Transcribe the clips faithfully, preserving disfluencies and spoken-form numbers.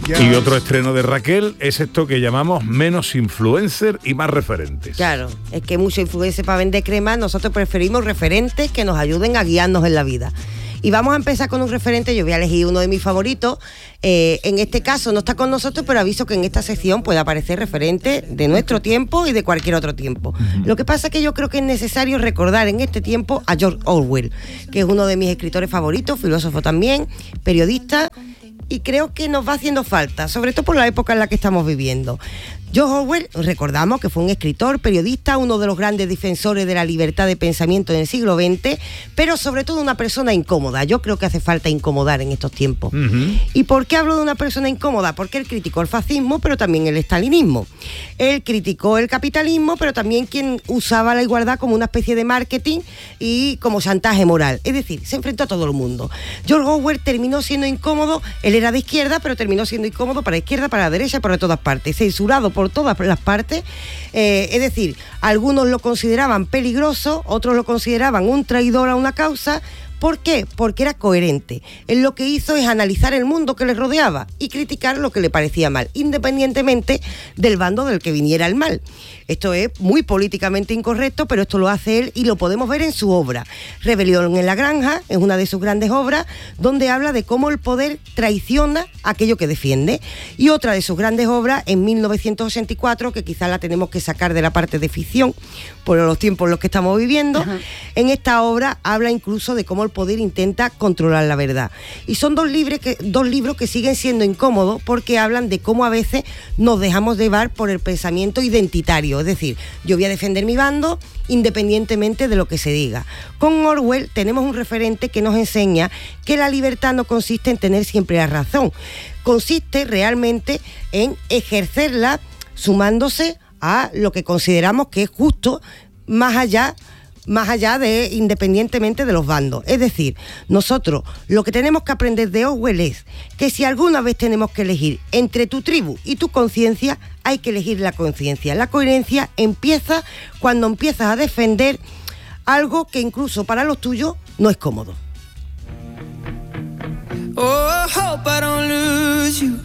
Y otro estreno de Raquel es esto que llamamos menos influencer y más referentes. Claro, es que mucho influencer para vender crema, nosotros preferimos referentes que nos ayuden a guiarnos en la vida. Y vamos a empezar con un referente, yo voy a elegir uno de mis favoritos. Eh, en este caso no está con nosotros, pero aviso que en esta sección puede aparecer referente de nuestro tiempo y de cualquier otro tiempo. Uh-huh. Lo que pasa es que yo creo que es necesario recordar en este tiempo a George Orwell, que es uno de mis escritores favoritos, filósofo también, periodista, y creo que nos va haciendo falta, sobre todo por la época en la que estamos viviendo. George Orwell, recordamos que fue un escritor, periodista, uno de los grandes defensores de la libertad de pensamiento en el siglo veinte, pero sobre todo una persona incómoda. Yo creo que hace falta incomodar en estos tiempos. Uh-huh. ¿Y por qué hablo de una persona incómoda? Porque él criticó el fascismo, pero también el estalinismo. Él criticó el capitalismo, pero también quien usaba la igualdad como una especie de marketing y como chantaje moral. Es decir, se enfrentó a todo el mundo. George Orwell terminó siendo incómodo, él era de izquierda, pero terminó siendo incómodo para la izquierda, para la derecha, para todas partes. Censurado por todas las partes, eh, es decir, algunos lo consideraban peligroso, otros lo consideraban un traidor a una causa. ¿Por qué? Porque era coherente. Él lo que hizo es analizar el mundo que le rodeaba y criticar lo que le parecía mal, independientemente del bando del que viniera el mal. Esto es muy políticamente incorrecto, pero esto lo hace él y lo podemos ver en su obra. Rebelión en la Granja es una de sus grandes obras, donde habla de cómo el poder traiciona aquello que defiende. Y otra de sus grandes obras, en mil novecientos ochenta y cuatro, que quizás la tenemos que sacar de la parte de ficción, por los tiempos en los que estamos viviendo. Ajá. En esta obra habla incluso de cómo el poder intenta controlar la verdad. Y son dos, libres que, dos libros que siguen siendo incómodos porque hablan de cómo a veces nos dejamos llevar por el pensamiento identitario. Es decir, yo voy a defender mi bando independientemente de lo que se diga. Con Orwell tenemos un referente que nos enseña que la libertad no consiste en tener siempre la razón. Consiste realmente en ejercerla sumándose a lo que consideramos que es justo, más allá más allá de, independientemente de los bandos. Es decir, nosotros lo que tenemos que aprender de Orwell es que si alguna vez tenemos que elegir entre tu tribu y tu conciencia, hay que elegir la conciencia. La coherencia empieza cuando empiezas a defender algo que incluso para los tuyos no es cómodo. Oh, I hope I don't lose you.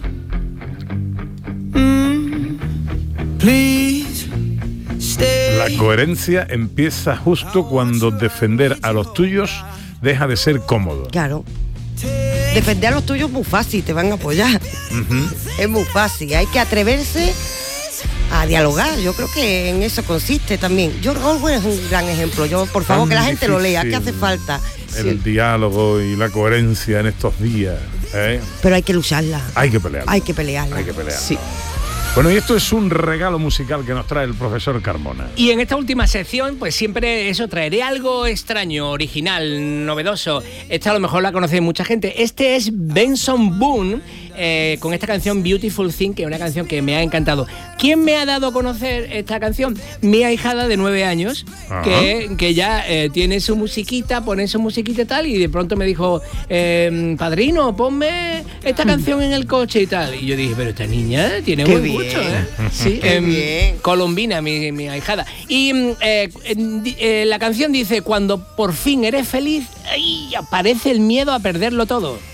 Mm, please. La coherencia empieza justo cuando defender a los tuyos deja de ser cómodo. Claro. Defender a los tuyos es muy fácil, te van a apoyar. Uh-huh. Es muy fácil, hay que atreverse a dialogar. Yo creo que en eso consiste también. George Orwell es un gran ejemplo. Yo, por favor, Tan que la gente lo lea, que hace falta. El sí. diálogo y la coherencia en estos días. ¿eh? Pero hay que lucharla. Hay que pelearla. Hay que pelearla. Hay que pelearla. Sí. Bueno, y esto es un regalo musical que nos trae el profesor Carmona. Y en esta última sección, pues siempre eso, traeré algo extraño, original, novedoso. Esta a lo mejor la conoce mucha gente. Este es Benson Boone, eh, con esta canción Beautiful Thing, que es una canción que me ha encantado. ¿Quién me ha dado a conocer esta canción? Mi ahijada de nueve años, que, que ya eh, tiene su musiquita, pone su musiquita y tal, y de pronto me dijo, eh, padrino, ponme esta canción en el coche y tal. Y yo dije, pero esta niña tiene buen gusto. Mucho, ¿eh? Sí, eh, bien. Colombina, mi, mi ahijada. Y eh, eh, la canción dice, cuando por fin eres feliz, ¡ay!, aparece el miedo a perderlo todo.